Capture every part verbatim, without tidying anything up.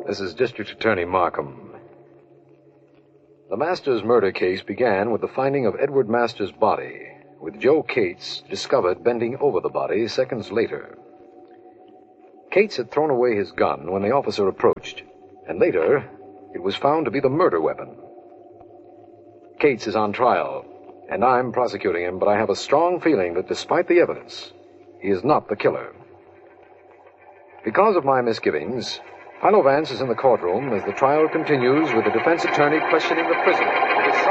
This is District Attorney Markham. The Masters murder case began with the finding of Edward Masters' body, with Joe Cates discovered bending over the body seconds later. Cates had thrown away his gun when the officer approached, and later it was found to be the murder weapon. Cates is on trial, and I'm prosecuting him, but I have a strong feeling that despite the evidence, he is not the killer. Because of my misgivings, Philo Vance is in the courtroom as the trial continues with the defense attorney questioning the prisoner. It is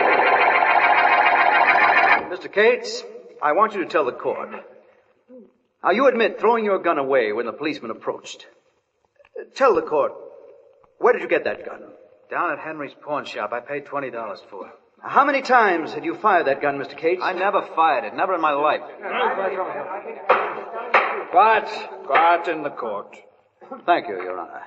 sometime... Mister Cates, I want you to tell the court. Now, you admit throwing your gun away when the policeman approached. Tell the court, where did you get that gun? Down at Henry's pawn shop. I paid twenty dollars for it. How many times had you fired that gun, Mister Cates? I never fired it. Never in my life. Quiet. Quiet in the court. Thank you, Your Honor.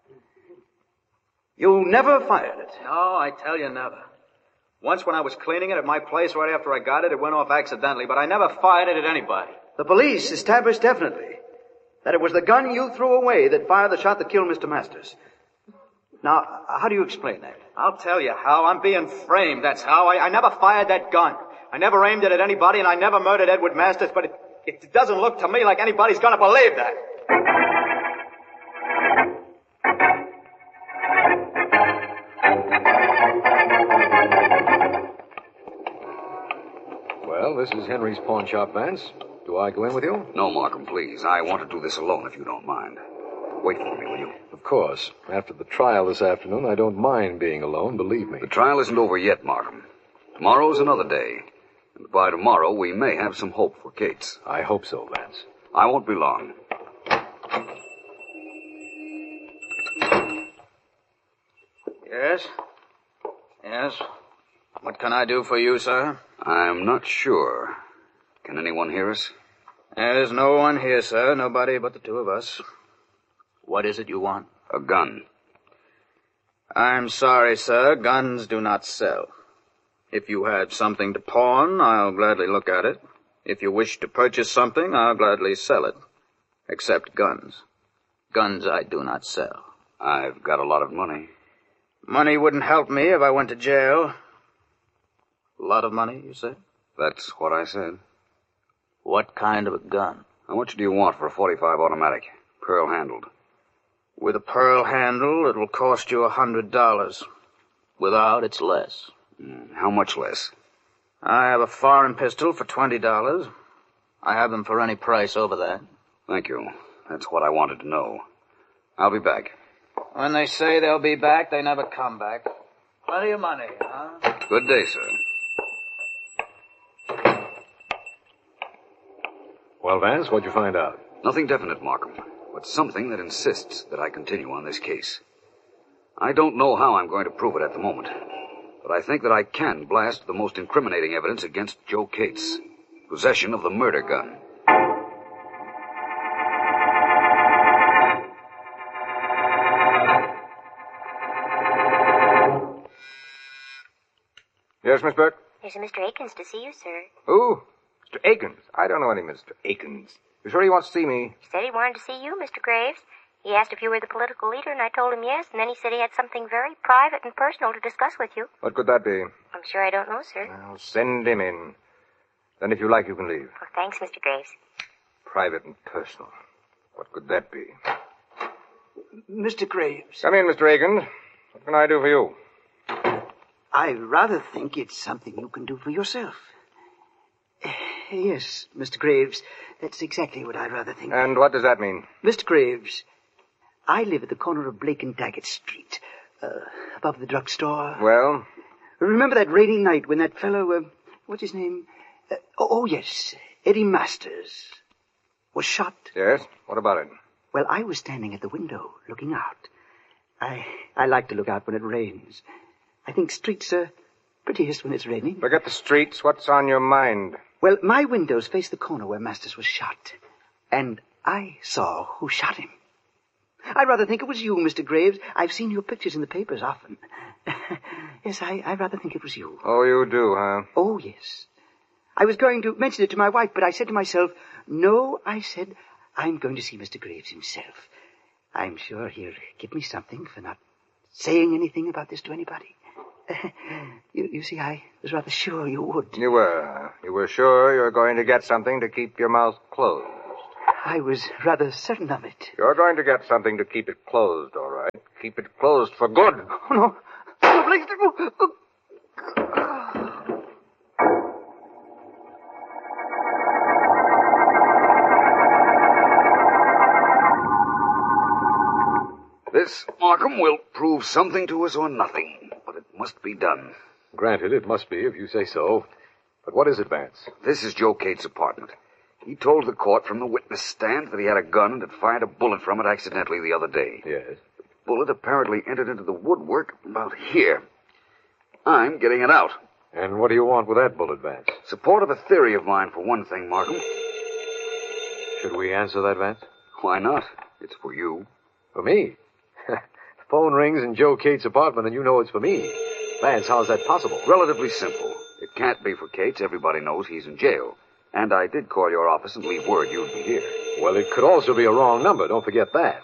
You never fired it? No, I tell you, never. Once when I was cleaning it at my place right after I got it, it went off accidentally, but I never fired it at anybody. The police established definitely that it was the gun you threw away that fired the shot that killed Mister Masters. Now, how do you explain that? I'll tell you how. I'm being framed, that's how. I, I never fired that gun. I never aimed it at anybody, and I never murdered Edward Masters, but it, it doesn't look to me like anybody's gonna believe that. Well, this is Henry's pawn shop, Vance. Do I go in with you? No, Markham, please. I want to do this alone, if you don't mind. Wait for me, will you? Of course. After the trial this afternoon, I don't mind being alone, believe me. The trial isn't over yet, Markham. Tomorrow's another day. And by tomorrow, we may have some hope for Cates. I hope so, Vance. I won't be long. Yes? Yes? What can I do for you, sir? I'm not sure. Can anyone hear us? There's no one here, sir. Nobody but the two of us. What is it you want? A gun. I'm sorry, sir. Guns do not sell. If you have something to pawn, I'll gladly look at it. If you wish to purchase something, I'll gladly sell it. Except guns. Guns I do not sell. I've got a lot of money. Money wouldn't help me if I went to jail. A lot of money, you say? That's what I said. What kind of a gun? How much do you want for a forty-five automatic, pearl-handled? With a pearl handle, it'll cost you a hundred dollars. Without, it's less. Mm, how much less? I have a foreign pistol for twenty dollars. I have them for any price over that. Thank you. That's what I wanted to know. I'll be back. When they say they'll be back, they never come back. Plenty of money, huh? Good day, sir. Well, Vance, what'd you find out? Nothing definite, Markham, but something that insists that I continue on this case. I don't know how I'm going to prove it at the moment, but I think that I can blast the most incriminating evidence against Joe Cates. Possession of the murder gun. Yes, Miss Burke? There's a Mister Akins to see you, sir. Who? Mister Akins. I don't know any Mister Akins. You sure he wants to see me? He said he wanted to see you, Mister Graves. He asked if you were the political leader, and I told him yes, and then he said he had something very private and personal to discuss with you. What could that be? I'm sure I don't know, sir. Well, send him in. Then if you like, you can leave. Oh, thanks, Mister Graves. Private and personal. What could that be? Mister Graves. Come in, Mister Akins. What can I do for you? I rather think it's something you can do for yourself. Yes, Mister Graves, that's exactly what I rather think. And what does that mean? Mister Graves, I live at the corner of Blake and Daggett Street, uh, above the drugstore. Well? Remember that rainy night when that fellow, uh, what's his name? Uh, oh, oh, yes, Eddie Masters, was shot? Yes? What about it? Well, I was standing at the window, looking out. I I like to look out when it rains. I think streets are prettiest when it's raining. Forget the streets. What's on your mind? Well, my windows face the corner where Masters was shot. And I saw who shot him. I rather think it was you, Mister Graves. I've seen your pictures in the papers often. Yes, I, I rather think it was you. Oh, you do, huh? Oh, yes. I was going to mention it to my wife, but I said to myself, no, I said, I'm going to see Mister Graves himself. I'm sure he'll give me something for not saying anything about this to anybody. you, you see, I was rather sure you would. You were. You were sure you were going to get something to keep your mouth closed. I was rather certain of it. You're going to get something to keep it closed, all right. Keep it closed for good. Oh, no. No, please. No. Oh. This, Markham, will prove something to us or nothing, but it must be done. Granted, it must be, if you say so. But what is it, Vance? This is Joe Cates' apartment. He told the court from the witness stand that he had a gun and had fired a bullet from it accidentally the other day. Yes. The bullet apparently entered into the woodwork about here. I'm getting it out. And what do you want with that bullet, Vance? Support of a theory of mine, for one thing, Markham. Should we answer that, Vance? Why not? It's for you. For me? The phone rings in Joe Cates' apartment and you know it's for me. Vance, how's that possible? Relatively simple. It can't be for Cates. Everybody knows he's in jail. And I did call your office and leave word you'd be here. Well, it could also be a wrong number. Don't forget that.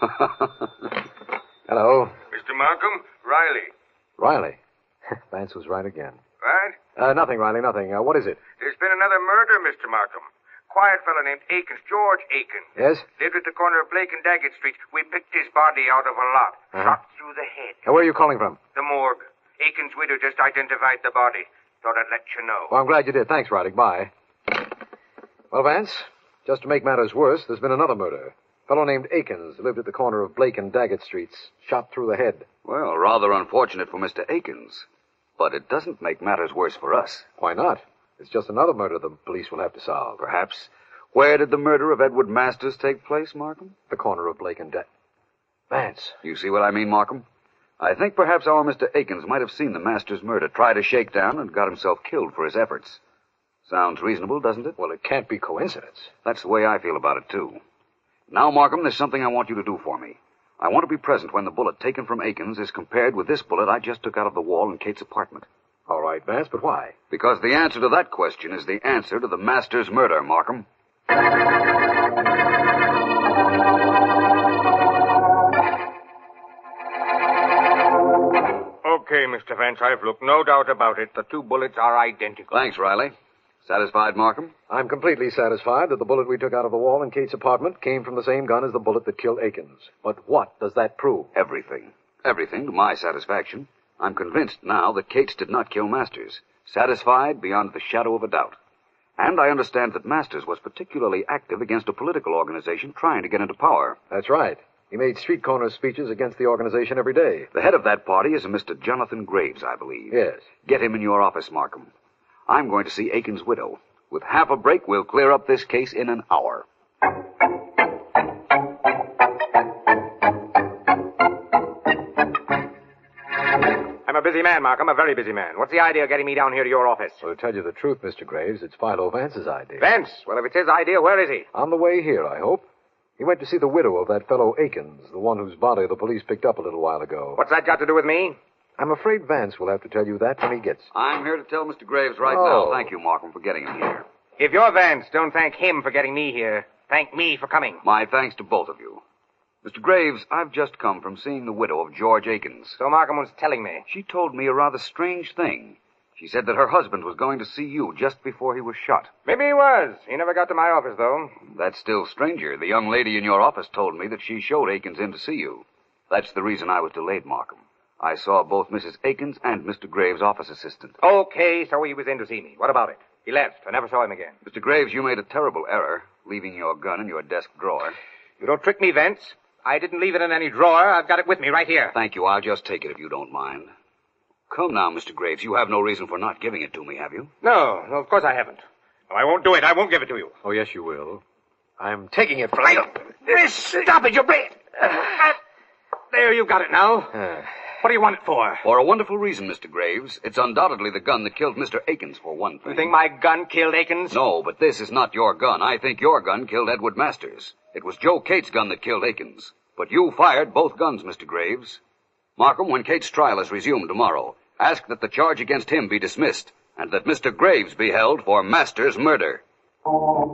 Hello. Mister Markham, Riley. Riley. Vance was right again. Right? Uh, nothing, Riley, nothing. Uh, what is it? There's been another murder, Mister Markham. Quiet fellow named Akins, George Akins. Yes? Lived at the corner of Blake and Daggett Streets. We picked his body out of a lot. Uh-huh. Shot through the head. Uh, where are you calling from? The morgue. Akins' widow just identified the body. Thought I'd let you know. Well, I'm glad you did. Thanks, Riley. Bye. Well, Vance, just to make matters worse, there's been another murder. A fellow named Akins lived at the corner of Blake and Daggett Streets. Shot through the head. Well, rather unfortunate for Mister Akins. But it doesn't make matters worse for us. Why not? It's just another murder the police will have to solve. Perhaps. Where did the murder of Edward Masters take place, Markham? The corner of Blake and Daggett. Vance. You see what I mean, Markham? I think perhaps our Mister Akins might have seen the Masters murder, tried a shakedown, and got himself killed for his efforts. Sounds reasonable, doesn't it? Well, it can't be coincidence. That's the way I feel about it, too. Now, Markham, there's something I want you to do for me. I want to be present when the bullet taken from Akins is compared with this bullet I just took out of the wall in Cates' apartment. All right, Vance, but why? Because the answer to that question is the answer to the Masters murder, Markham. Okay, Mister Vance, I've looked. No doubt about it. The two bullets are identical. Thanks, Riley. Satisfied, Markham? I'm completely satisfied that the bullet we took out of the wall in Cates' apartment came from the same gun as the bullet that killed Akins. But what does that prove? Everything. Everything to my satisfaction. I'm convinced now that Cates did not kill Masters. Satisfied beyond the shadow of a doubt. And I understand that Masters was particularly active against a political organization trying to get into power. That's right. He made street corner speeches against the organization every day. The head of that party is a Mister Jonathan Graves, I believe. Yes. Get him in your office, Markham. I'm going to see Akins' widow. With half a break, we'll clear up this case in an hour. I'm a busy man, Markham, a very busy man. What's the idea of getting me down here to your office? Well, to tell you the truth, Mister Graves, it's Philo Vance's idea. Vance? Well, if it's his idea, where is he? On the way here, I hope. He went to see the widow of that fellow Akins, the one whose body the police picked up a little while ago. What's that got to do with me? I'm afraid Vance will have to tell you that when he gets... I'm here to tell Mister Graves right Oh. now. Thank you, Markham, for getting him here. If you're Vance, don't thank him for getting me here. Thank me for coming. My thanks to both of you. Mister Graves, I've just come from seeing the widow of George Akins. So Markham was telling me. She told me a rather strange thing. She said that her husband was going to see you just before he was shot. Maybe he was. He never got to my office, though. That's still stranger. The young lady in your office told me that she showed Akins in to see you. That's the reason I was delayed, Markham. I saw both Missus Akins and Mister Graves' office assistant. Okay, so he was in to see me. What about it? He left. I never saw him again. Mister Graves, you made a terrible error, leaving your gun in your desk drawer. You don't trick me, Vance. I didn't leave it in any drawer. I've got it with me right here. Thank you. I'll just take it if you don't mind. Come now, Mister Graves. You have no reason for not giving it to me, have you? No, no, of course I haven't. No, I won't do it. I won't give it to you. Oh, yes, you will. I'm taking it from you. Stop it, you bring There, you've got it now. Uh, What do you want it for? For a wonderful reason, Mister Graves. It's undoubtedly the gun that killed Mister Akins, for one thing. You think my gun killed Akins? No, but this is not your gun. I think your gun killed Edward Masters. It was Joe Cates' gun that killed Akins. But you fired both guns, Mister Graves. Markham, when Cates' trial is resumed tomorrow, ask that the charge against him be dismissed, and that Mister Graves be held for Masters' murder.